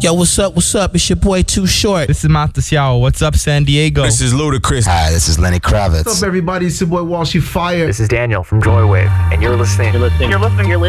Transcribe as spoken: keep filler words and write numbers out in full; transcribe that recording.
Yo, what's up, what's up? It's your boy Too Short. This is Matasiao. What's up, San Diego? This is Ludacris. Hi, this is Lenny Kravitz. What's up, everybody? It's your boy Walshy Fire. This is Daniel from Joywave, and you're listening. You're listening. You're listening. You're listening.